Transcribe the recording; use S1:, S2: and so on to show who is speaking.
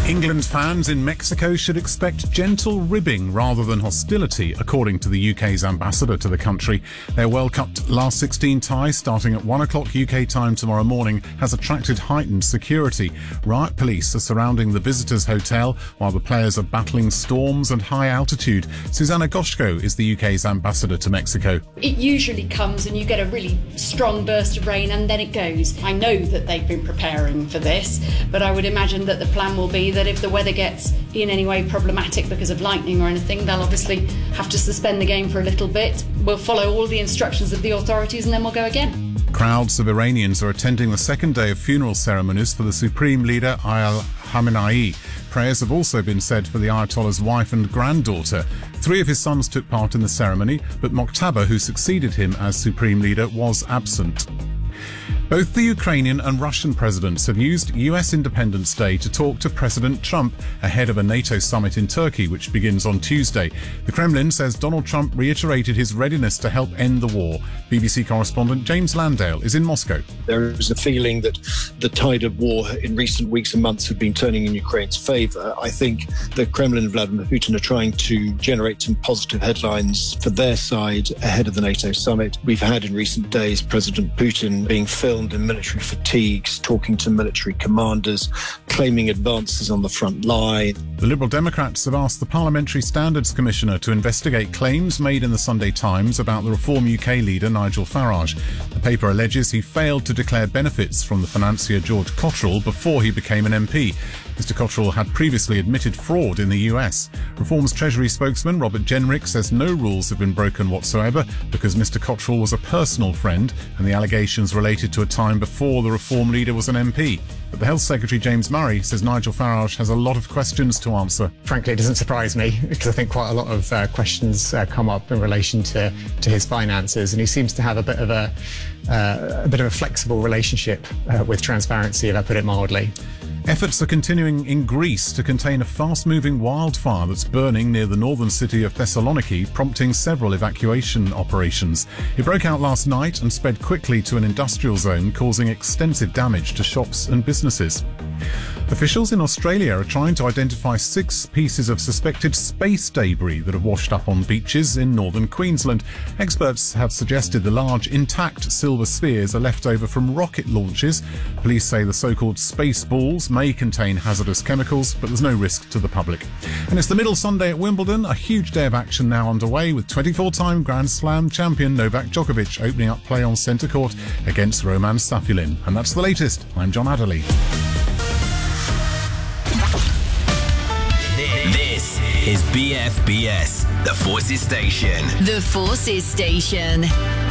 S1: England fans in Mexico should expect gentle ribbing rather than hostility, according to the UK's ambassador to the country. Their World Cup last 16 tie, starting at 1 o'clock UK time tomorrow morning, has attracted heightened security. Riot police are surrounding the visitors' hotel while the players are battling storms and high altitude. Susanna Goshko is the UK's ambassador to Mexico.
S2: It usually comes and you get a really strong burst of rain and then it goes. I know that they've been preparing for this, but I would imagine that the plan will be that if the weather gets in any way problematic because of lightning or anything, they'll obviously have to suspend the game for a little bit. We'll follow all the instructions of the authorities and then we'll go again.
S1: Crowds of Iranians are attending the second day of funeral ceremonies for the Supreme Leader Ayatollah Khamenei. Prayers have also been said for the Ayatollah's wife and granddaughter. 3 of his sons took part in the ceremony, but Mokhtaba, who succeeded him as Supreme Leader, was absent. Both the Ukrainian and Russian presidents have used US Independence Day to talk to President Trump ahead of a NATO summit in Turkey, which begins on Tuesday. The Kremlin says Donald Trump reiterated his readiness to help end the war. BBC correspondent James Landale is in Moscow.
S3: There is a feeling that the tide of war in recent weeks and months have been turning in Ukraine's favour. I think the Kremlin and Vladimir Putin are trying to generate some positive headlines for their side ahead of the NATO summit. We've had in recent days President Putin being filmed in military fatigues, talking to military commanders, claiming advances on the front line.
S1: The Liberal Democrats have asked the Parliamentary Standards Commissioner to investigate claims made in the Sunday Times about the Reform UK leader Nigel Farage. The paper alleges he failed to declare benefits from the financier George Cotterill before he became an MP. Mr Cotterill had previously admitted fraud in the US. Reform's Treasury spokesman Robert Jenrick says no rules have been broken whatsoever because Mr Cotterill was a personal friend and the allegations related to a time before the Reform leader was an MP. But the Health Secretary James Murray says Nigel Farage has a lot of questions to answer.
S4: Frankly, it doesn't surprise me because I think quite a lot of questions come up in relation to his finances, and he seems to have a bit of a flexible relationship with transparency, if I put it mildly.
S1: Efforts are continuing in Greece to contain a fast-moving wildfire that's burning near the northern city of Thessaloniki, prompting several evacuation operations. It broke out last night and spread quickly to an industrial zone, causing extensive damage to shops and businesses. Officials in Australia are trying to identify 6 pieces of suspected space debris that have washed up on beaches in northern Queensland. Experts have suggested the large intact silver spheres are left over from rocket launches. Police say the so-called space balls may contain hazardous chemicals, but there's no risk to the public. And it's the middle Sunday at Wimbledon, a huge day of action now underway with 24-time Grand Slam champion Novak Djokovic opening up play on centre court against Roman Safulin. And that's the latest. I'm John Adderley.
S5: This is BFBS, the Forces Station.
S6: The Forces Station.